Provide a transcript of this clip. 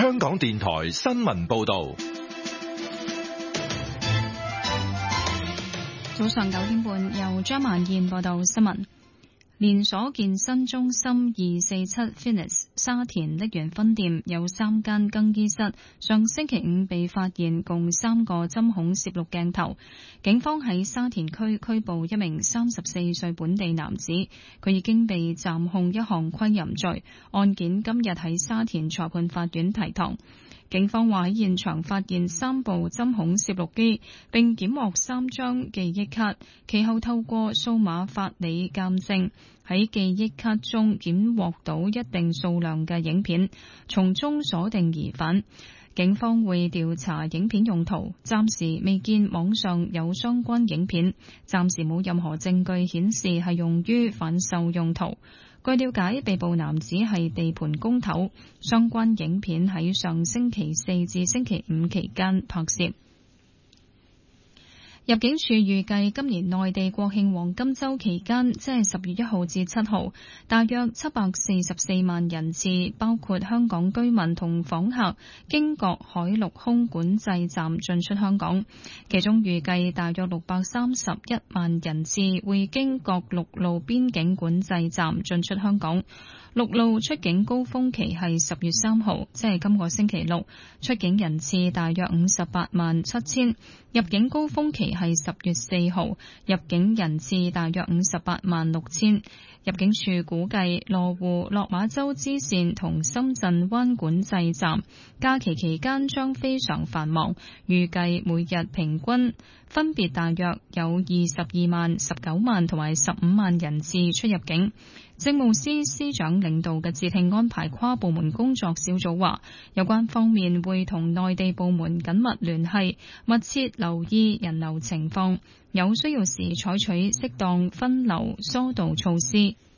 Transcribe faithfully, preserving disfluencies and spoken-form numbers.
香港電台新聞報道。 早上九點半，由張萬燕報道新聞。連鎖健身中心二四七 Fitness 沙田瀝源分店有三間更衣室，上星期五被發現共三個針孔攝錄鏡頭。警方喺沙田區拘捕一名三十四歲本地男子，佢已經被暫控一項窺淫罪，案件今日喺沙田裁判法院提堂。警方話喺現場發現三部針孔攝錄機，並檢獲三張記憶卡，其後透過數碼法理鑑證，喺記憶卡中檢獲到一定數量嘅影片，從中鎖定疑犯。警方會調查影片用途，暫時未見網上有相關影片，暫時冇任何證據顯示係用於販售用途。據了解，被捕男子係地盤工頭，相關影片喺上星期四至星期五期間拍攝。入境處預計今年內地國慶黃金週期間，即係十月一號至七號，大約七百四十四萬人次，包括香港居民同訪客，經各海陸空管制站進出香港。其中預計大約六百三十一萬人次會經各陸路邊境管制站進出香港。陸路出境高峰期係十月三號，即係今個星期六，出境人次大約五十八萬七千；入境高峰期係十月四號，入境人次大約五十八萬六千。入境處估計羅湖、落馬洲支線同深圳灣管制站假期期間將非常繁忙，預計每日平均分別大約有二十二萬、十九萬同埋十五萬人次出入境。政務司司長領導嘅自聘安排跨部門工作小組話，有關方面會同內地部門緊密聯繫，密切留意人流情況，有需要時採取適當分流疏導措施。